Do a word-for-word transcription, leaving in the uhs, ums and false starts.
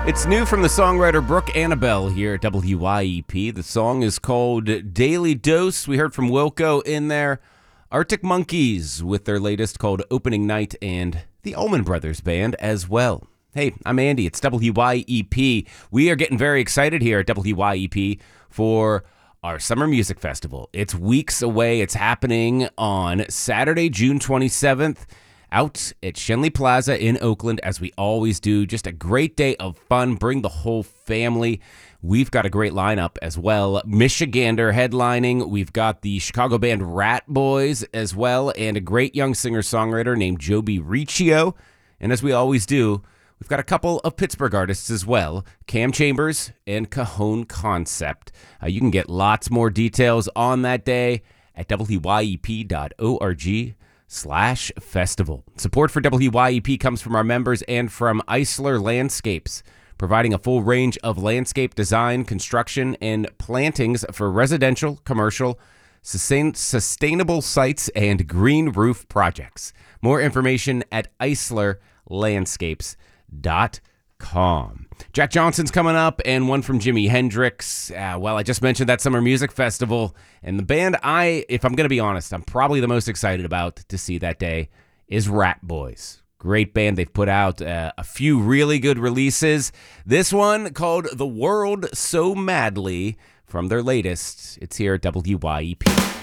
It's new from the songwriter Brooke Annabelle here at W Y E P. The song is called Daily Dose. We heard from Wilco in there. Arctic Monkeys with their latest called Opening Night, and the Allman Brothers Band as well. Hey, I'm Andy. It's W Y E P. We are getting very excited here at W Y E P for our Summer Music Festival. It's weeks away. It's happening on Saturday, June twenty-seventh. Out at Shenley Plaza in Oakland, as we always do. Just a great day of fun. Bring the whole family. We've got a great lineup as well. Michigander headlining. We've got the Chicago band Rat Boys as well, and a great young singer-songwriter named Joby Riccio. And as we always do, we've got a couple of Pittsburgh artists as well, Cam Chambers and Cajon Concept. Uh, you can get lots more details on that day at W Y E P dot org. slash festival. Support for W Y E P comes from our members and from Eisler Landscapes, providing a full range of landscape design, construction, and plantings for residential, commercial, sustain- sustainable sites, and green roof projects. More information at eisler landscapes dot com. Jack Johnson's coming up, and one from Jimi Hendrix. Uh, well, I just mentioned that Summer Music Festival, and the band I, if I'm going to be honest, I'm probably the most excited about to see that day is Rat Boys. Great band. They've put out uh, a few really good releases. This one called The World So Madly from their latest. It's here at W Y E P.